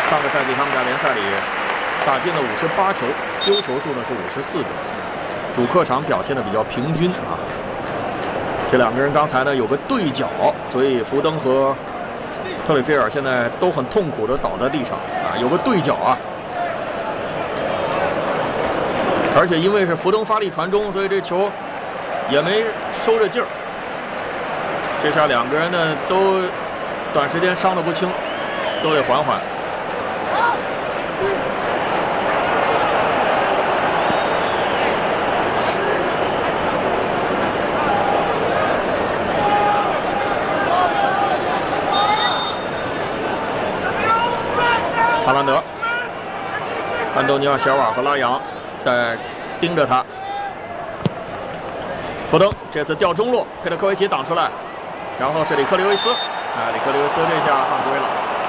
上个赛季他们在联赛里打进了58球，丢球数呢是54个，主客场表现的比较平均啊。这两个人刚才呢有个对角，所以福登和特里菲尔现在都很痛苦的倒在地上啊，有个对角啊。而且因为是福登发力传中，所以这球也没收着劲儿。这下两个人呢都短时间伤得不轻，都得缓缓。哈兰德、安东尼奥·席尔瓦和拉扬在盯着他。福登这次吊中路，佩特科维奇挡出来，然后是里克刘易斯，里克刘易斯这下犯规了。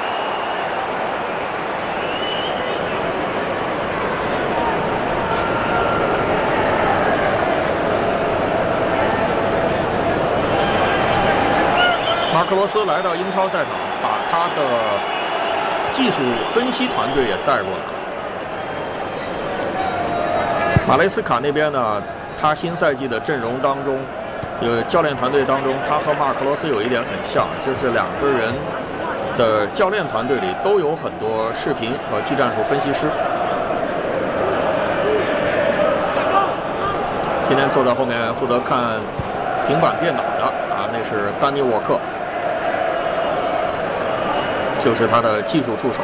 马克罗斯来到英超赛场，把他的技术分析团队也带过来了。马雷斯卡那边呢，他新赛季的阵容当中，教练团队当中，他和马尔克罗斯有一点很像，就是两个人的教练团队里都有很多视频和技战术分析师。今天坐在后面负责看平板电脑的那是丹尼沃克，就是他的技术助手。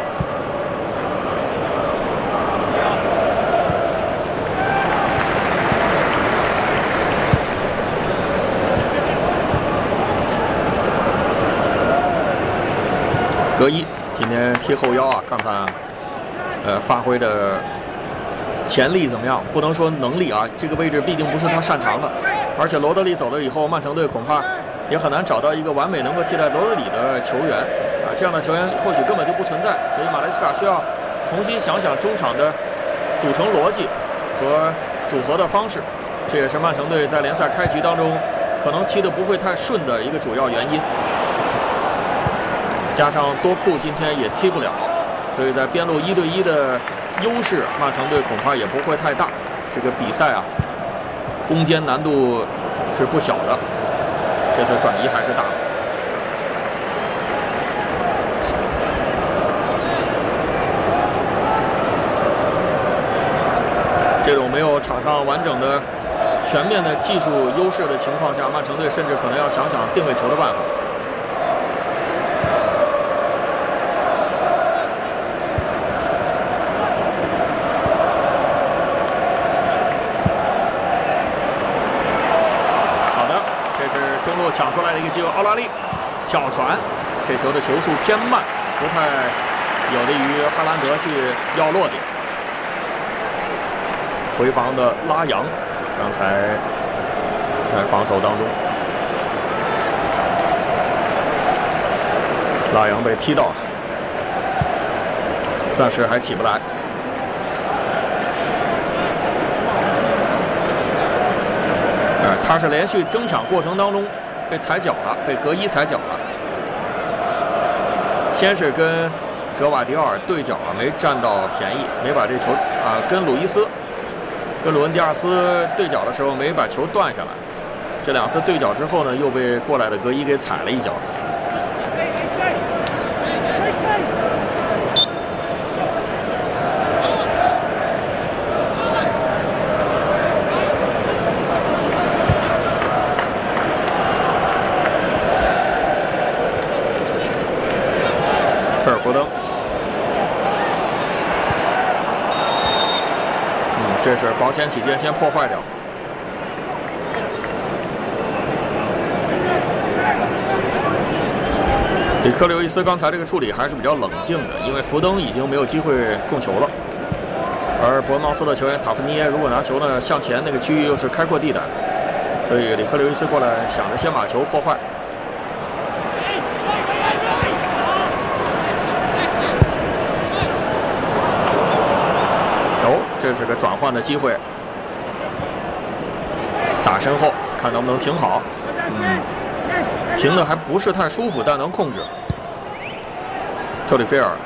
格伊今天踢后腰啊，看看发挥的潜力怎么样？不能说能力啊，这个位置毕竟不是他擅长的。而且罗德里走了以后，曼城队恐怕也很难找到一个完美能够替代罗德里的球员啊，这样的球员或许根本就不存在。所以马雷斯卡需要重新想想中场的组成逻辑和组合的方式，这也是曼城队在联赛开局当中可能踢得不会太顺的一个主要原因。加上多库今天也踢不了，所以在边路1对1的优势，曼城队恐怕也不会太大。这个比赛啊，攻坚难度是不小的，这次转移还是大的。这种没有场上完整的、全面的技术优势的情况下，曼城队甚至可能要想想定位球的办法。抢出来的一个机会，奥拉利挑传，这球的球速偏慢，不太有利于哈兰德去要落点。回防的拉扬，刚才在防守当中，拉扬被踢到，暂时还起不来。他是连续争抢过程当中被踩脚了，被格伊踩脚了。先是跟格瓦迪奥尔对角没占到便宜，没把这球跟鲁伊斯、跟鲁恩迪亚斯对角的时候没把球断下来。这两次对角之后呢，又被过来的格伊给踩了一脚。菲尔福登，这是保险起见先破坏掉。里克刘易斯刚才这个处理还是比较冷静的，因为福登已经没有机会控球了，而伯恩茅斯的球员塔夫尼耶如果拿球呢向前，那个区域又是开阔地带，所以里克刘易斯过来想着先把球破坏。这是个转换的机会，打身后看能不能停好。停的还不是太舒服，但能控制。特里菲尔